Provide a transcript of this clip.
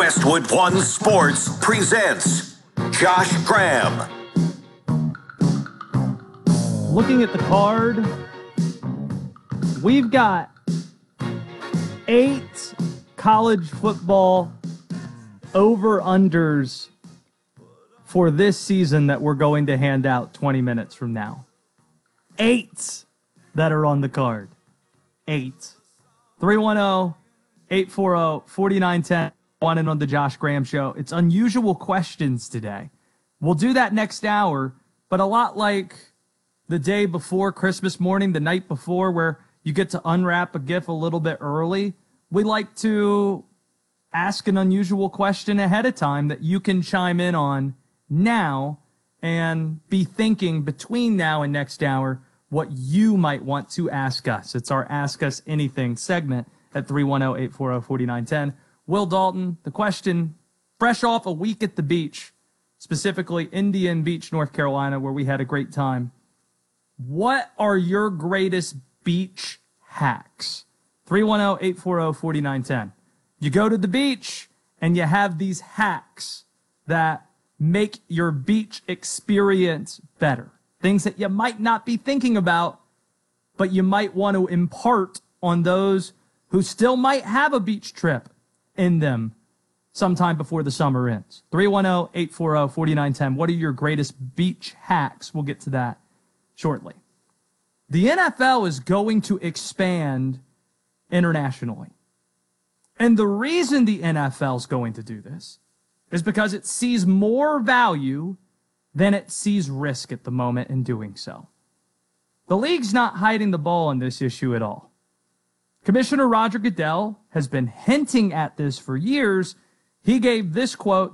Westwood One Sports presents Josh Graham. Looking at the card, we've got 8 college football over-unders for this season that we're going to hand out 20 minutes from now. 8 that are on the card. 8. 310-840-4910. On and on the Josh Graham Show. It's unusual questions today. We'll do that next hour, but a lot like the day before Christmas morning, the night before, where you get to unwrap a gift a little bit early, we like to ask an unusual question ahead of time that you can chime in on now and be thinking between now and next hour what you might want to ask us. It's our Ask Us Anything segment at 310-840-4910. Will Dalton, the question, fresh off a week at the beach, specifically Indian Beach, North Carolina, where we had a great time. What are your greatest beach hacks? 310-840-4910. You go to the beach and you have these hacks that make your beach experience better. Things that you might not be thinking about, but you might want to impart on those who still might have a beach trip in them sometime before the summer ends. 310-840-4910. What are your greatest beach hacks? We'll get to that shortly. The NFL is going to expand internationally. And the reason the NFL is going to do this is because it sees more value than it sees risk at the moment in doing so. The league's not hiding the ball on this issue at all. Commissioner Roger Goodell has been hinting at this for years. He gave this quote